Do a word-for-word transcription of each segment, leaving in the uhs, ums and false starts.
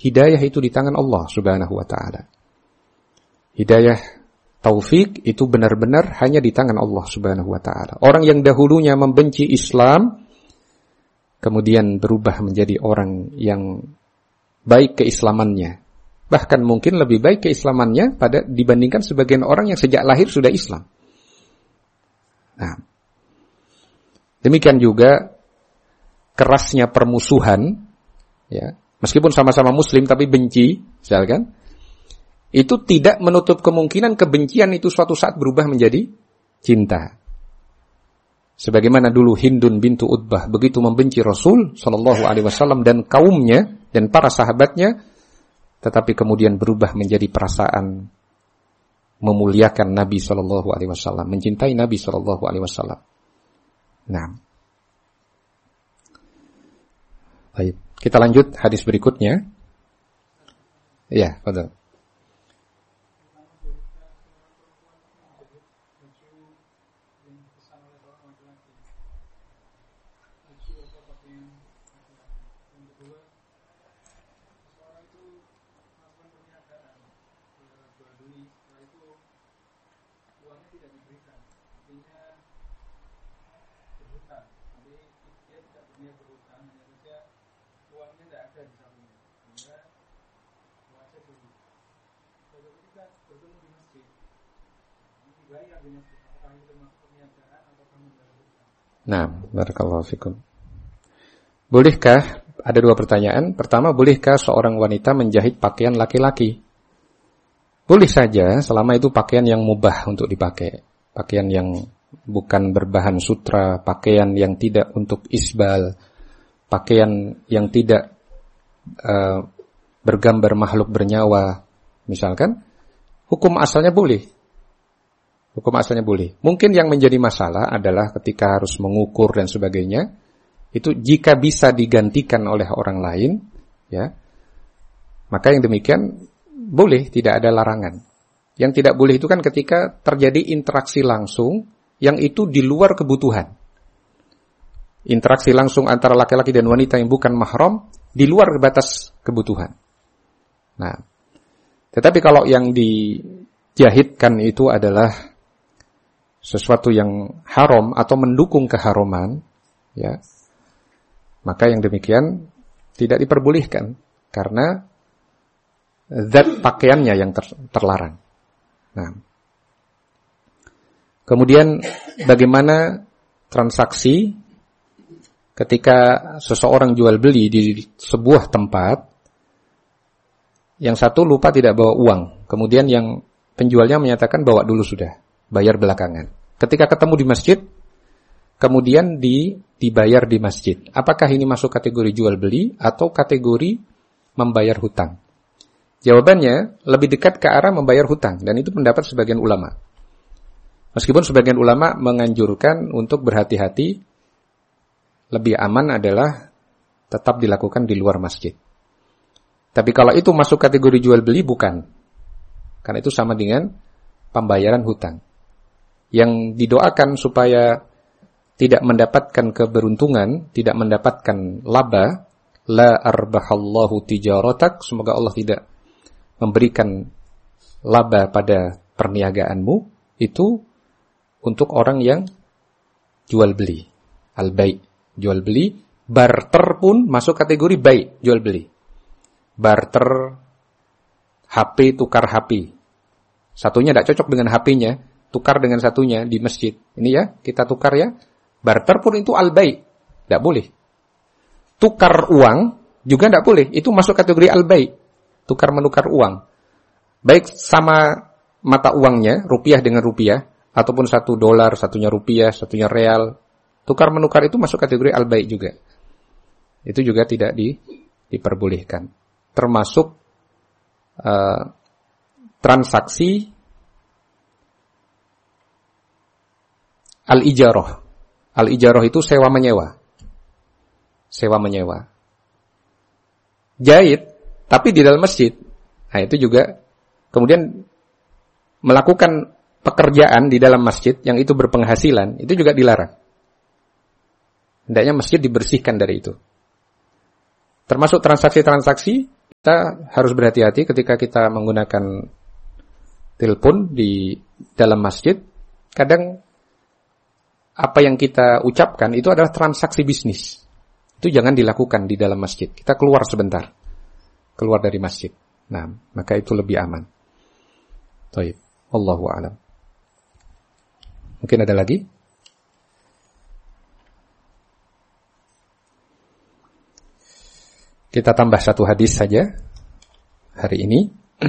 hidayah itu di tangan Allah Subhanahu wa taala. Hidayah taufik itu benar-benar hanya di tangan Allah Subhanahu wa taala. Orang yang dahulunya membenci Islam kemudian berubah menjadi orang yang baik keislamannya. Bahkan mungkin lebih baik keislamannya pada dibandingkan sebagian orang yang sejak lahir sudah Islam. Nah, demikian juga kerasnya permusuhan, ya, meskipun sama-sama Muslim tapi benci, misalkan, itu tidak menutup kemungkinan kebencian itu suatu saat berubah menjadi cinta. Sebagaimana dulu Hindun bintu Utbah begitu membenci Rasul Shallallahu Alaihi Wasallam dan kaumnya dan para sahabatnya, tetapi kemudian berubah menjadi perasaan memuliakan Nabi Shallallahu Alaihi Wasallam, mencintai Nabi Shallallahu Alaihi Wasallam. Nah, baik, kita lanjut hadis berikutnya. Ya, betul. Nah, barakallahu fikum. Bolehkah, ada dua pertanyaan. Pertama, bolehkah seorang wanita menjahit pakaian laki-laki? Boleh saja, selama itu pakaian yang mubah untuk dipakai. Pakaian yang bukan berbahan sutra, pakaian yang tidak untuk isbal, pakaian yang tidak uh, bergambar makhluk bernyawa, misalkan, hukum asalnya boleh. Hukum asalnya boleh. Mungkin yang menjadi masalah adalah ketika harus mengukur dan sebagainya, itu jika bisa digantikan oleh orang lain, ya, maka yang demikian boleh, tidak ada larangan. Yang tidak boleh itu kan ketika terjadi interaksi langsung yang itu di luar kebutuhan. Interaksi langsung antara laki-laki dan wanita yang bukan mahram di luar batas kebutuhan. Nah, tetapi kalau yang dijahitkan itu adalah sesuatu yang haram atau mendukung keharuman, ya, maka yang demikian tidak diperbolehkan karena zat pakaiannya yang ter, terlarang. Nah, kemudian bagaimana transaksi ketika seseorang jual beli di sebuah tempat, yang satu lupa tidak bawa uang, kemudian yang penjualnya menyatakan bawa dulu sudah, bayar belakangan. Ketika ketemu di masjid, kemudian di, dibayar di masjid. Apakah ini masuk kategori jual beli atau kategori membayar hutang? Jawabannya lebih dekat ke arah membayar hutang, dan itu pendapat sebagian ulama. Meskipun sebagian ulama menganjurkan untuk berhati-hati, lebih aman adalah tetap dilakukan di luar masjid. Tapi kalau itu masuk kategori jual beli, bukan. Karena itu sama dengan pembayaran hutang. Yang didoakan supaya tidak mendapatkan keberuntungan, tidak mendapatkan laba, la arbahallahu tijaratak, semoga Allah tidak memberikan laba pada perniagaanmu, itu untuk orang yang jual beli, al-bai', jual beli, barter pun masuk kategori bai', jual beli. Barter, H P tukar H P. Satunya tidak cocok dengan H P-nya, tukar dengan satunya di masjid. Ini ya, kita tukar ya. Barter pun itu al-bai', tidak boleh. Tukar uang juga tidak boleh, itu masuk kategori al-bai', tukar menukar uang. Baik sama mata uangnya, rupiah dengan rupiah, ataupun satu dolar, satunya rupiah, satunya real. Tukar menukar itu masuk kategori al-bai' juga. Itu juga tidak di, diperbolehkan. Termasuk uh, transaksi al-ijarah. Al-ijarah itu sewa menyewa. Sewa menyewa. Jahit, tapi di dalam masjid. Nah itu juga, kemudian melakukan pekerjaan di dalam masjid yang itu berpenghasilan, itu juga dilarang. Hendaknya masjid dibersihkan dari itu. Termasuk transaksi-transaksi Kita harus berhati-hati ketika kita menggunakan telepon di dalam masjid. Kadang apa yang kita ucapkan itu adalah transaksi bisnis. Itu jangan dilakukan di dalam masjid. Kita keluar sebentar. Keluar dari masjid. Nah, maka itu lebih aman. Baik. Wallahu a'lam. Mungkin ada lagi? Kita tambah satu hadis saja hari ini.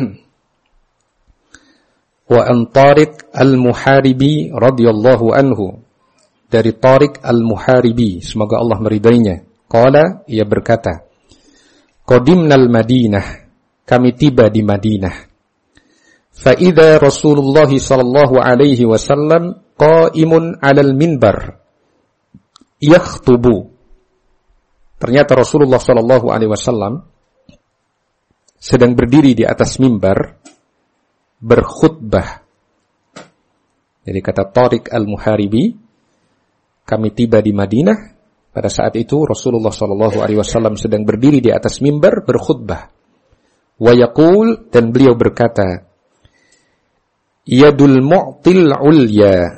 Wa an Tariq al-Muharibi radhiyallahu anhu, dari Tariq al-Muharibi, semoga Allah meridainya. Qala, ia berkata, qadimnal Madinah, kami tiba di Madinah. Fa idza Rasulullah sallallahu alaihi wasallam qa'imun 'alal minbar yakhtubu. Ternyata Rasulullah sallallahu alaihi wasallam sedang berdiri di atas mimbar berkhutbah. Jadi kata Tariq al-Muharibi, kami tiba di Madinah, pada saat itu Rasulullah sallallahu alaihi wasallam sedang berdiri di atas mimbar berkhutbah. Wa yaqul, dan beliau berkata, yadul mu'til ulya,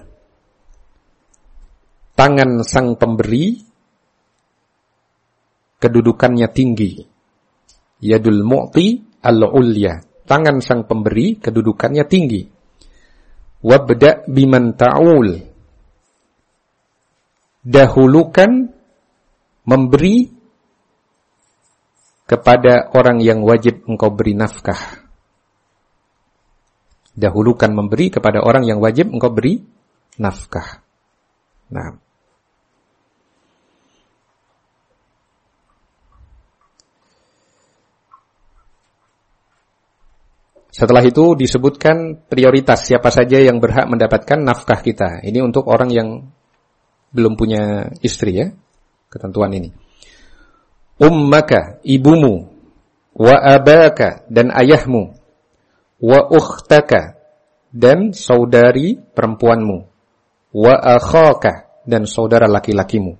tangan sang pemberi kedudukannya tinggi. Yadul mu'ti al-ulya, tangan sang pemberi kedudukannya tinggi. Wabda biman ta'ul, dahulukan memberi kepada orang yang wajib engkau beri nafkah. Dahulukan memberi kepada orang yang wajib engkau beri nafkah. Nah, setelah itu disebutkan prioritas siapa saja yang berhak mendapatkan nafkah kita. Ini untuk orang yang belum punya istri ya, ketentuan ini. Ummaka, ibumu, wa abaka, dan ayahmu, wa ukhtaka, dan saudari perempuanmu, wa akhaka, dan saudara laki-lakimu.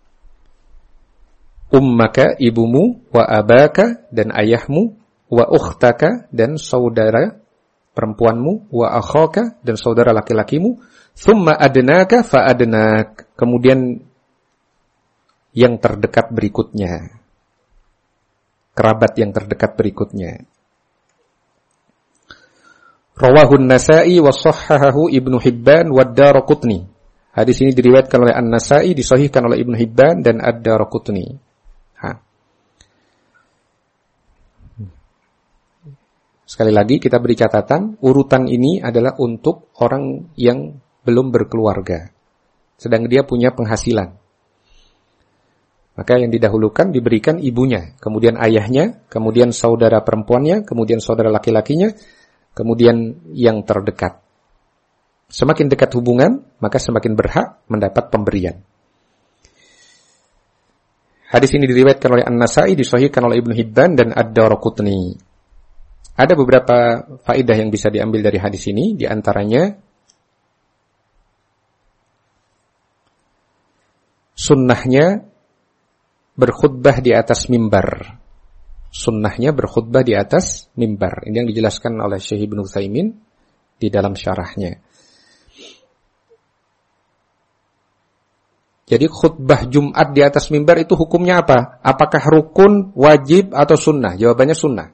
Ummaka, ibumu, wa abaka, dan ayahmu, wa ukhtaka, dan saudara perempuanmu, wa akhaka, dan saudara laki-lakimu, thumma adnaka fa adnak, kemudian yang terdekat berikutnya, kerabat yang terdekat berikutnya. Rawahun Nasa'i wa sahhahahu Ibnu Hibban wa Ad-Daraqutni. Hadis ini diriwayatkan oleh An-Nasa'i, disahihkan oleh Ibnu Hibban dan Ad-Daraqutni. Ha. Sekali lagi kita beri catatan, urutan ini adalah untuk orang yang belum berkeluarga, sedang dia punya penghasilan. Maka yang didahulukan diberikan ibunya, kemudian ayahnya, kemudian saudara perempuannya, kemudian saudara laki-lakinya, kemudian yang terdekat. Semakin dekat hubungan, maka semakin berhak mendapat pemberian. Hadis ini diriwayatkan oleh An-Nasa'i, disahihkan oleh Ibnu Hibban dan Ad-Daraqutni. Ada beberapa faedah yang bisa diambil dari hadis ini, di antaranya sunnahnya berkhutbah di atas mimbar. Sunnahnya berkhutbah di atas mimbar. Ini yang dijelaskan oleh Syekh Ibnu Utsaimin di dalam syarahnya. Jadi khutbah Jumat di atas mimbar itu hukumnya apa? Apakah rukun, wajib, atau sunnah? Jawabannya sunnah.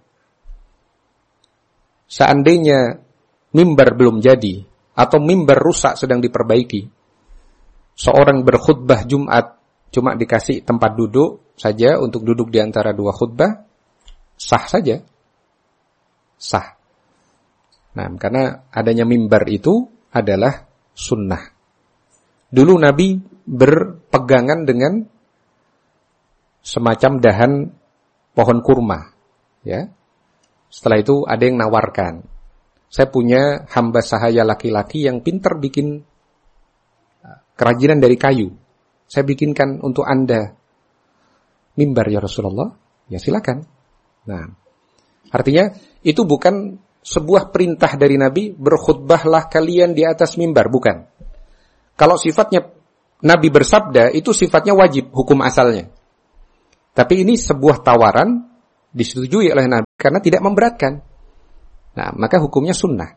Seandainya mimbar belum jadi, atau mimbar rusak sedang diperbaiki, seorang berkhutbah Jumat cuma dikasih tempat duduk saja untuk duduk di antara dua khutbah, sah saja. Sah. Nah, karena adanya mimbar itu adalah sunnah. Dulu Nabi berpegangan dengan semacam dahan pohon kurma, ya. Setelah itu ada yang nawarkan, saya punya hamba sahaya laki-laki yang pintar bikin kerajinan dari kayu. Saya bikinkan untuk Anda mimbar ya Rasulullah. Ya silakan. Nah, artinya itu bukan sebuah perintah dari Nabi, berkhutbahlah kalian di atas mimbar, bukan. Kalau sifatnya Nabi bersabda, itu sifatnya wajib, hukum asalnya. Tapi ini sebuah tawaran disetujui oleh Nabi karena tidak memberatkan. Nah, maka hukumnya sunnah.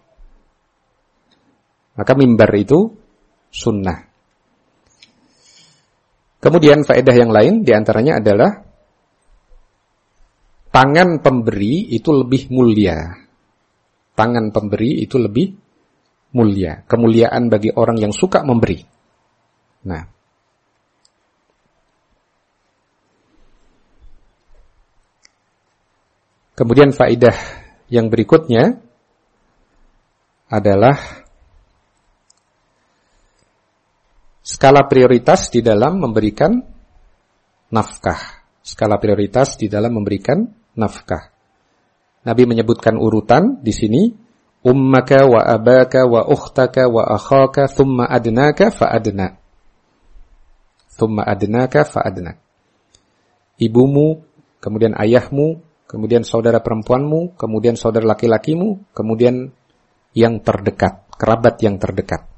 Maka mimbar itu sunnah. Kemudian faedah yang lain diantaranya adalah tangan pemberi itu lebih mulia. Tangan pemberi itu lebih mulia. Kemuliaan bagi orang yang suka memberi. Nah, kemudian faedah yang berikutnya adalah skala prioritas di dalam memberikan nafkah. Skala prioritas di dalam memberikan nafkah. Nabi menyebutkan urutan di sini, ummaka wa abaka wa ukhtaka wa akhaka thumma adnaka fa adna. Thumma adnaka fa adna. Ibumu, kemudian ayahmu, kemudian saudara perempuanmu, kemudian saudara laki-lakimu, kemudian yang terdekat, kerabat yang terdekat.